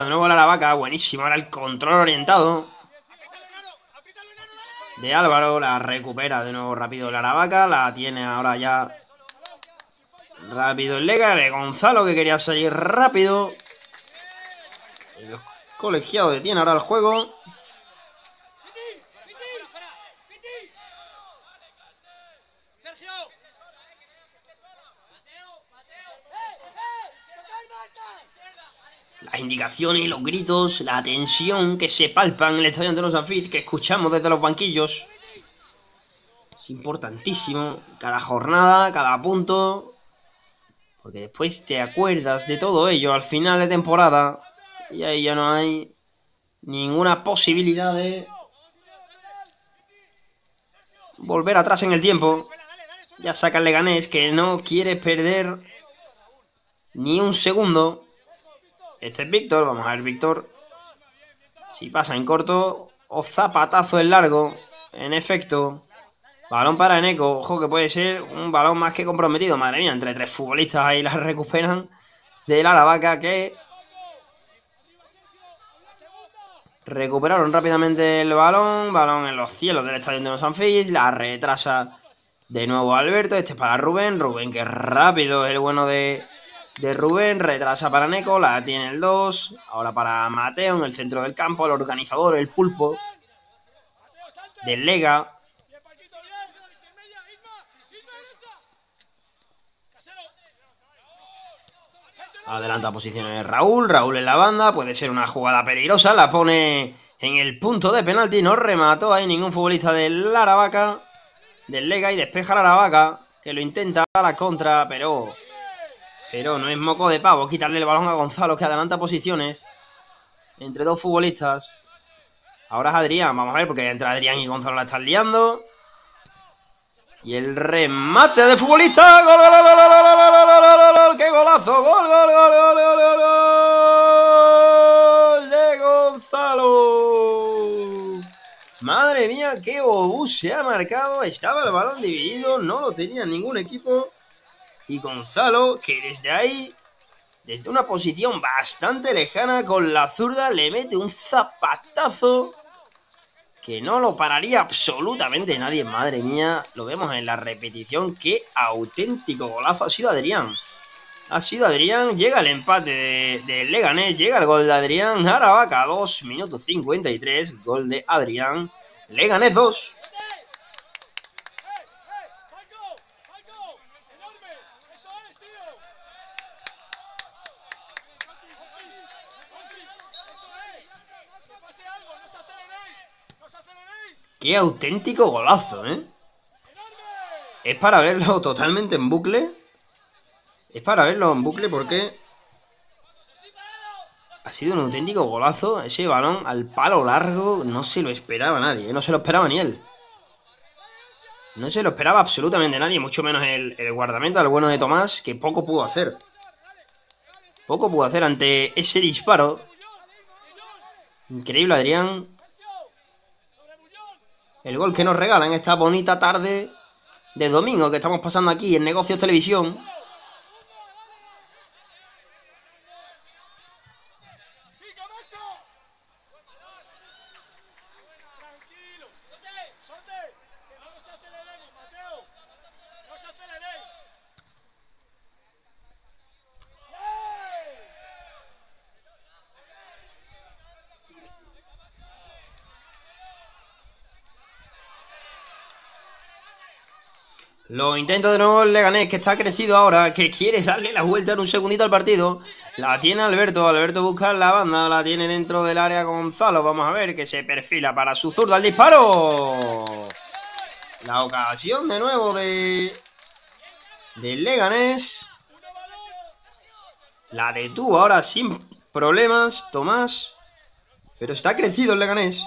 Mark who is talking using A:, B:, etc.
A: De nuevo la Aravaca, buenísimo. Ahora el control orientado de Álvaro. La recupera de nuevo rápido la Aravaca. La tiene ahora ya rápido el Lega. De Gonzalo, que quería salir rápido. Y los colegiados detienen ahora el juego. Las indicaciones, los gritos, la tensión que se palpan en el estadio Antonio Sanfiz, que escuchamos desde los banquillos. Es importantísimo cada jornada, cada punto, porque después te acuerdas de todo ello al final de temporada y ahí ya no hay ninguna posibilidad de volver atrás en el tiempo. Ya saca el Leganés, que no quiere perder ni un segundo. Este es Víctor, vamos a ver Víctor si pasa en corto o zapatazo en largo. En efecto, balón para Eneco. Ojo que puede ser un balón más que comprometido. Madre mía, entre tres futbolistas ahí la recuperan de la Aravaca, que recuperaron rápidamente el balón. Balón en los cielos del estadio de los Sanfis. La retrasa de nuevo Alberto. Este es para Rubén. Rubén, que rápido es el bueno de Rubén. Retrasa para Neco. La tiene el 2. Ahora para Mateo en el centro del campo. El organizador, el pulpo del Lega. Adelanta posiciones Raúl. Raúl en la banda. Puede ser una jugada peligrosa. La pone en el punto de penalti. No remató ahí ningún futbolista del Aravaca, del Lega, y despeja la Aravaca, que lo intenta a la contra, pero no es moco de pavo quitarle el balón a Gonzalo, que adelanta posiciones entre dos futbolistas. Ahora es Adrián. Vamos a ver, porque entre Adrián y Gonzalo la están liando. Y el remate de futbolista. ¡Gol, gol, gol, gol, gol, gol, gol, gol! ¡Qué golazo! ¡Gol, gol, gol, gol, gol, gol, gol! ¡De Gonzalo! Madre mía, qué obús se ha marcado. Estaba el balón dividido, no lo tenía ningún equipo. Y Gonzalo, que desde ahí, desde una posición bastante lejana, con la zurda, le mete un zapatazo que no lo pararía absolutamente nadie. Madre mía, lo vemos en la repetición. Qué auténtico golazo ha sido Adrián. Ha sido Adrián. Llega el empate de Leganés. Llega el gol de Adrián. Aravaca 2, minutos 53. Gol de Adrián. Leganés 2. Qué auténtico golazo, ¿eh? Es para verlo totalmente en bucle. Es para verlo en bucle porque ha sido un auténtico golazo. Ese balón al palo largo no se lo esperaba nadie. No se lo esperaba ni él. No se lo esperaba absolutamente nadie. Mucho menos el guardameta, el bueno de Tomás, que poco pudo hacer. Poco pudo hacer ante ese disparo. Increíble, Adrián. El gol que nos regala en esta bonita tarde de domingo que estamos pasando aquí en Negocios Televisión. Lo intenta de nuevo el Leganés, que está crecido ahora, que quiere darle la vuelta en un segundito al partido. La tiene Alberto. Alberto busca la banda, la tiene dentro del área Gonzalo. Vamos a ver, que se perfila para su zurda el disparo. La ocasión de nuevo del Leganés. La detuvo ahora sin problemas Tomás, pero está crecido el Leganés.